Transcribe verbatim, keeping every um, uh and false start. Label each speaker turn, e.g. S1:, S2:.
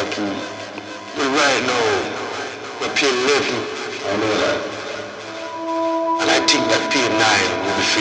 S1: key.
S2: But right now, my P eleven,
S1: I know that.
S2: and I think that P nine will be